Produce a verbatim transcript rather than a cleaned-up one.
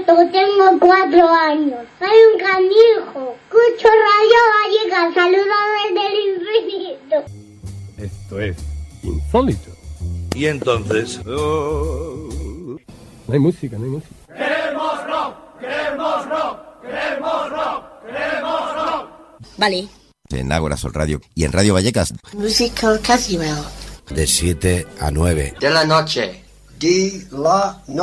Yo tengo cuatro años. Soy un canijo. Escucho Radio Vallecas. Saludos desde el infinito. Esto es insólito. Y entonces... Oh. No hay música, no hay música. ¡Queremos rock! ¡Queremos rock! ¡Queremos rock! ¡Queremos rock! Vale. En Ágora Sol Radio y en Radio Vallecas. Musical Casual. De siete a nueve. De la noche. De la noche.